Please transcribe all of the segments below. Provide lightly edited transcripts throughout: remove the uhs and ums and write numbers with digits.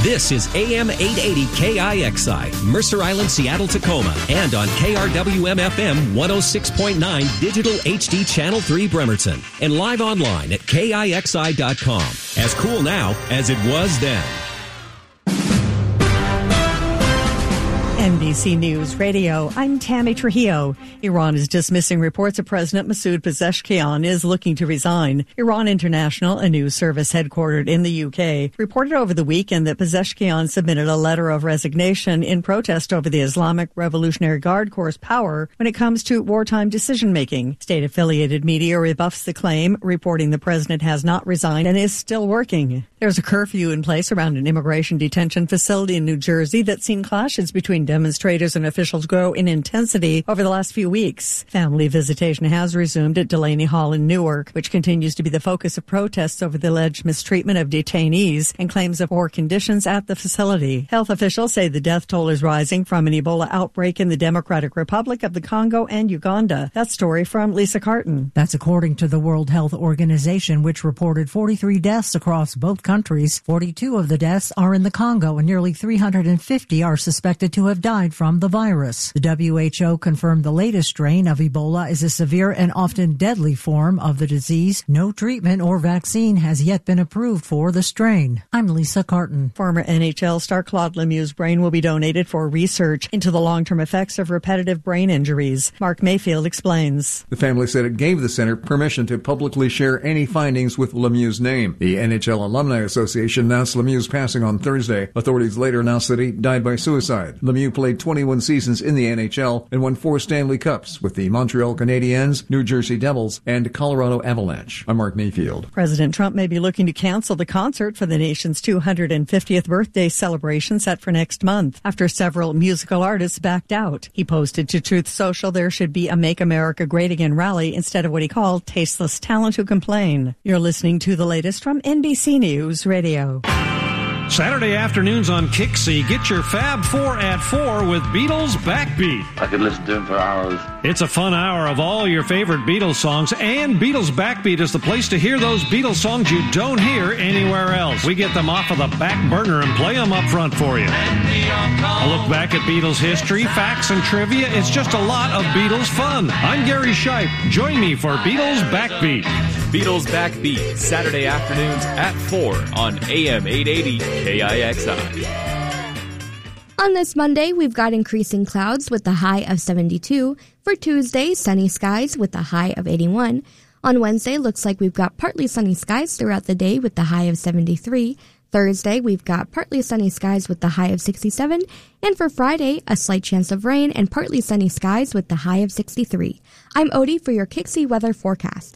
This is AM 880 KIXI, Mercer Island, Seattle, Tacoma, and on KRWM-FM 106.9 Digital HD Channel 3 Bremerton, and live online at KIXI.com. As cool now as it was then. NBC News Radio, I'm Tammy Trujillo. Iran is dismissing reports that President Masoud Pezeshkian is looking to resign. Iran International, a news service headquartered in the UK, reported over the weekend that Pezeshkian submitted a letter of resignation in protest over the Islamic Revolutionary Guard Corps' power when it comes to wartime decision-making. State-affiliated media rebuffs the claim, reporting the president has not resigned and is still working. There's a curfew in place around an immigration detention facility in New Jersey that's seen clashes between demonstrators and officials grow in intensity over the last few weeks. Family visitation has resumed at Delaney Hall in Newark, which continues to be the focus of protests over the alleged mistreatment of detainees and claims of poor conditions at the facility. Health officials say the death toll is rising from an Ebola outbreak in the Democratic Republic of the Congo and Uganda. That story from Lisa Carton. That's according to the World Health Organization, which reported 43 deaths across both countries. 42 of the deaths are in the Congo, and nearly 350 are suspected to have died from the virus. The WHO confirmed the latest strain of Ebola is a severe and often deadly form of the disease. No treatment or vaccine has yet been approved for the strain. I'm Lisa Carton. Former NHL star Claude Lemieux's brain will be donated for research into the long-term effects of repetitive brain injuries. Mark Mayfield explains. The family said it gave the center permission to publicly share any findings with Lemieux's name. The NHL Alumni Association announced Lemieux's passing on Thursday. Authorities later announced that he died by suicide. Lemieux played 21 seasons in the NHL and won 4 Stanley Cups with the Montreal Canadiens, New Jersey Devils, and Colorado Avalanche. I'm Mark Mayfield. President Trump may be looking to cancel the concert for the nation's 250th birthday celebration set for next month after several musical artists backed out. He posted to Truth Social there should be a Make America Great Again rally instead of what he called tasteless talent who complain. You're listening to the latest from NBC News Radio. Saturday afternoons on KIXI, get your Fab 4 at 4 with Beatles Backbeat. I could listen to him for hours. It's a fun hour of all your favorite Beatles songs, and Beatles Backbeat is the place to hear those Beatles songs you don't hear anywhere else. We get them off of the back burner and play them up front for you. A look back at Beatles history, facts, and trivia. It's just a lot of Beatles fun. I'm Gary Shipe. Join me for Beatles Backbeat. Beatles Backbeat, Saturday afternoons at 4 on AM 880 KIXI. On this Monday, we've got increasing clouds with the high of 72. For Tuesday, sunny skies with the high of 81. On Wednesday, looks like we've got partly sunny skies throughout the day with the high of 73. Thursday, we've got partly sunny skies with the high of 67. And for Friday, a slight chance of rain and partly sunny skies with the high of 63. I'm Odie for your KIXI weather forecast.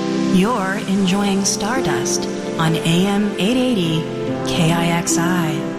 You're enjoying Stardust on AM 880 KIXI.